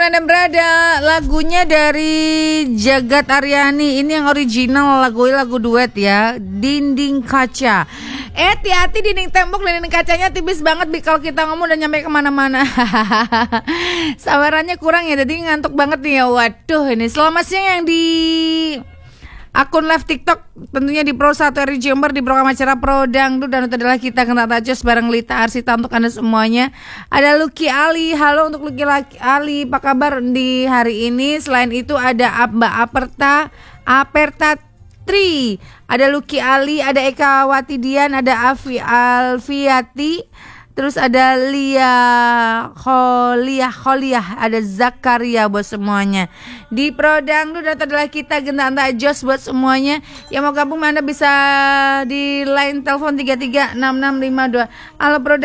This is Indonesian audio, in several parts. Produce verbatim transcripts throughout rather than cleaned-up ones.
Anda berada, lagunya dari Jagat Aryani. Ini yang original, lagu lagu duet ya. Dinding Kaca. Eh, hati-hati dinding tembok, dinding kacanya tipis banget bi kalau kita ngomong udah nyampe kemana-mana. Sabarannya kurang ya, jadi ngantuk banget nih ya. Waduh, ini selamat siang yang di akun live TikTok, tentunya di Pro satu R I Jember, di program acara Pro Dangdut. Dan itu adalah kita kena tajos bareng Lita Arsita untuk Anda semuanya. Ada Lucky Ali, halo untuk Lucky Ali, apa kabar di hari ini? Selain itu ada Mbak Aperta, Aperta Tri, ada Lucky Ali, ada Eka Watidian, ada Afi Alfiati, terus ada Lia Kholiah Kholiah, ada Zakaria buat semuanya. Di Pro Dangdut adalah kita Genta Anta Jos buat semuanya. Yang mau gabung Anda bisa di line telepon tiga tiga enam enam lima dua. Halo Pro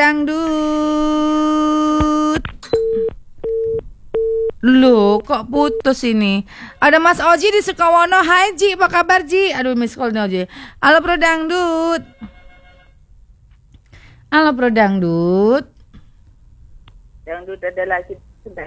Dangdut. Loh, kok putus ini? Ada Mas Oji di Sukawono. Hai Ji, apa kabar Ji? Aduh, miss call nih Oji. Halo Pro Dangdut. Halo Pro Dangdut. Dangdut adalah kita.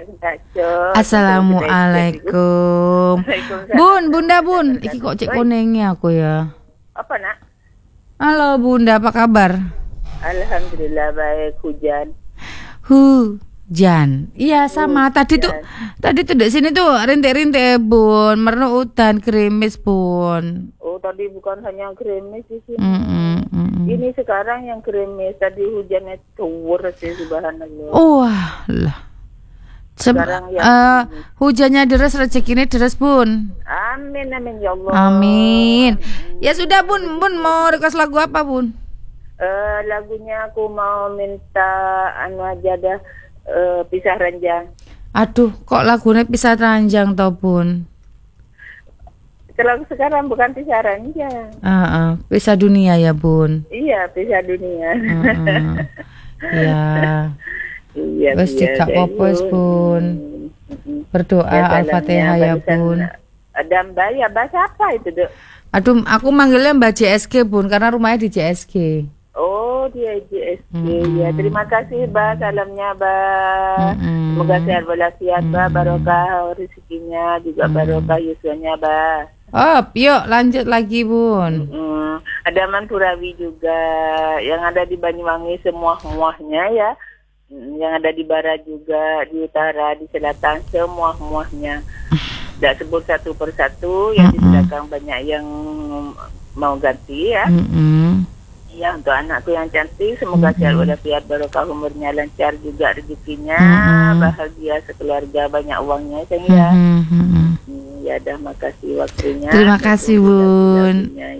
Assalamualaikum. Bun, Bunda Bun. Iki kok cek konengnya aku ya. Apa nak? Halo Bunda, apa kabar? Alhamdulillah baik, hujan. Hujan. Iya sama. Tadi tuh, tadi tuh di sini tuh rintik-rintik Bun, merno udan gerimis Bun. Oh tadi bukan hanya gerimis di sini. Mm, mm, mm. Ini sekarang yang gerimis. Tadi hujannya tuwur sih subhanallah. Wah lah. Sem- uh, hujannya deras, rezekinya deras Bun. Amin amin ya Allah. Amin. Ya sudah Bun, Bun mau request lagu apa Bun? Uh, lagunya aku mau minta anu aja dah, uh, Pisah Ranjang. Aduh, kok lagunya Pisah Ranjang toh Bun? Kalau sekarang bukan Pisah Ranjang. Uh, uh, Pisah Dunia ya Bun. Iya, Pisah Dunia. Uh, uh. Ya. Iya, wes cekak popos Bun. Berdoa ya, Al-Fatihah ya Bun. Ada Mbak ya, Mbak siapa itu Dok? Aduh, aku manggilnya Mbak J S G Bun, karena rumahnya di J S G. Oh, dia J S G. Mm-hmm. Ya, terima kasih Mbak, salamnya Mbak. Mm-hmm. Semoga sehat walafiat Mbak, barokah rezekinya, juga mm-hmm. barokah yuswanya Mbak. Oh, yuk lanjut lagi Bun. Mm-hmm. Ada Manturawi juga, yang ada di Banyuwangi semua-muahnya ya. Yang ada di barat juga, di utara, di selatan, semua-muahnya. Tidak sebut satu persatu, yang di belakang banyak yang mau ganti ya. Mm-mm. Ya, untuk anakku yang cantik, semoga sehat walafiat, barokah umurnya, lancar juga rezekinya, Mm-mm. bahagia sekeluarga, banyak uangnya sayang. Mm-mm. Ya, dah makasih waktunya. Terima kasih Bun. Ya.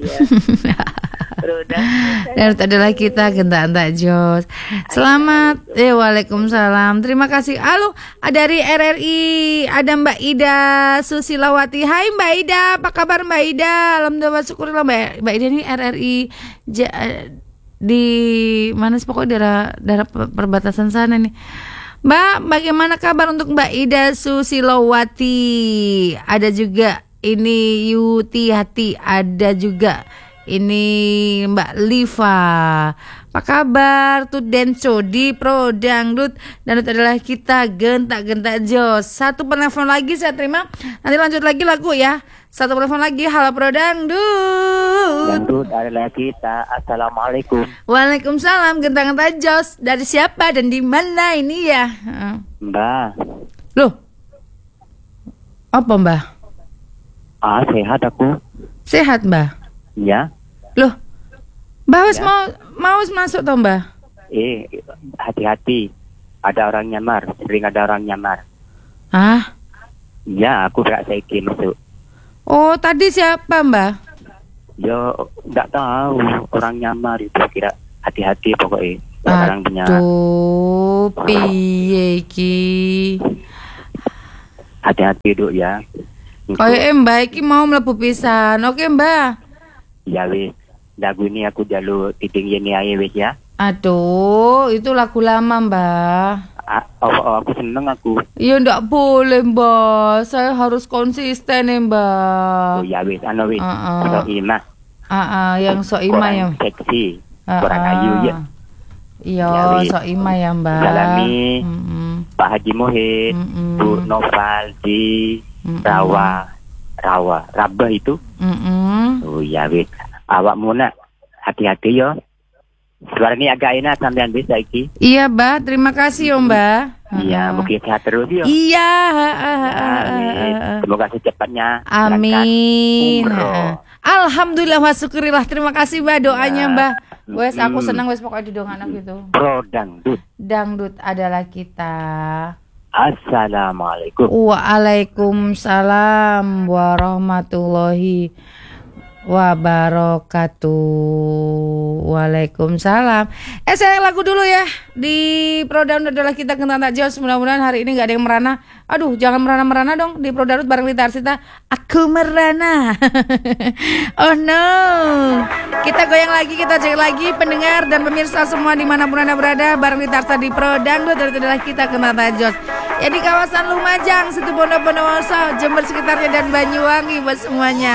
Dan adalah kita Genta Anta Jos. Selamat, eh waalaikumsalam. Terima kasih. Halo, dari R R I ada Mbak Ida Susilawati. Hai Mbak Ida, apa kabar Mbak Ida? Alhamdulillah syukurlah Mbak. Mbak Ida ini R R I ja, di mana sih pokoknya daerah daerah perbatasan sana nih. Mbak, bagaimana kabar untuk Mbak Ida Susilawati? Ada juga ini Yuti Hati, ada juga ini Mbak Liva. Apa kabar tuh Denso di Pro Dangdut? Dan itu adalah kita Genta-Genta Jos. Satu penelpon lagi saya terima. Nanti lanjut lagi lagu ya. Satu penelpon lagi. Halo Pro Dangdut. Dangdut adalah kita. Assalamualaikum. Waalaikumsalam. Genta-Genta Jos. Dari siapa dan di mana ini ya? Mbak. Loh. Apa Mbak? Ah, sehat aku. Sehat Mbak? Ya. Loh, Mbak harus ya. mau mau masuk toh Mbak? Eh, hati-hati. Ada orang nyamar, sering ada orang nyamar. Hah? Ya, aku berak saiki masuk. Oh, tadi siapa Mbak? Yo, enggak tahu orang nyamar itu, kira hati-hati pokoknya. Orang punya. Aduh, piye iki? Hati-hati Duk ya. Kayak Mbak iki mau mlebu pisan. Oke Mbak. Ya wis, lagu ini aku jalur titik ini aja wis ya. Aduh, itu lagu lama Mbak. Ah, oh, oh, aku seneng aku. Ya ndak boleh Mbak, saya harus konsisten ya Mbak. Oh ya wis, anu wis, uh-uh. sok imah. Ah, uh-uh, yang sok imah ya. Seksi, uh-uh. kurang ayu ya. Iya, ya, sok imah ya Mbak. Salami. Mm-hmm. Pak Haji Muhid, Mm-mm. Bu Noval di Mm-mm. Rawa, Rawa, Rabah itu. Mm-mm. Oh iya, wis. Awak muna hati-hati yo. Suara ini agak enak sampean bisa iki. Iya, Mbak. Terima kasih, yo, Mbak. Iya, Heeh. mungkin sehat terus yo. Iya. Amin. Semoga secepatnya Amin. berangkat umroh. Alhamdulillah wa syukurillah. Terima kasih Mbak doanya Ya. Mbak. Wes aku Mm. senang wes pokoknya didong anak gitu. Pro dangdut. Dangdut adalah kita. Assalamualaikum. Waalaikumsalam warahmatullahi wabarakatuh. Waalaikumsalam. Eh saya lagu dulu ya. Di Prodown adalah kita kenal tak jauh. Mudah-mudahan hari ini gak ada yang merana. Aduh jangan merana-merana dong. Di Prodown bareng Lita Arsita. Aku merana. Oh no. Kita goyang lagi, kita cek lagi pendengar dan pemirsa semua dimanapun anda berada. Bareng Lita Arsita di Prodown adalah kita kenal tak jauh. Ya di kawasan Lumajang, Situ Bondo Bondowoso, Jember sekitarnya dan Banyuwangi buat semuanya.